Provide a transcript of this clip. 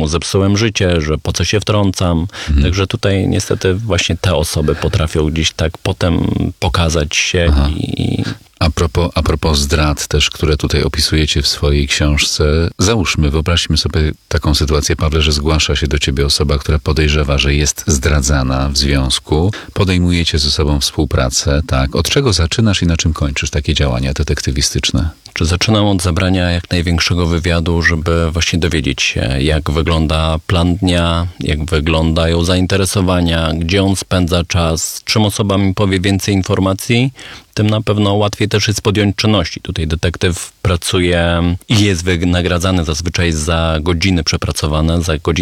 mu zepsułem życie, że po co się wtrącam. Także tutaj niestety właśnie te osoby potrafią gdzieś tak potem pokazać się i... A propos zdrad też, które tutaj opisujecie w swojej książce, wyobraźmy sobie taką sytuację, Pawle, że zgłasza się do ciebie osoba, która podejrzewa, że jest zdradzana w związku. Podejmujecie ze sobą współpracę, tak? Od czego zaczynasz i na czym kończysz takie działania detektywistyczne? Czy zaczynam od zabrania jak największego wywiadu, żeby właśnie dowiedzieć się, jak wygląda plan dnia, jak wyglądają zainteresowania, gdzie on spędza czas, czym osoba mi powie więcej informacji, tym na pewno łatwiej też jest podjąć czynności. Tutaj detektyw pracuje i jest wynagradzany zazwyczaj za godziny przepracowane, za godziny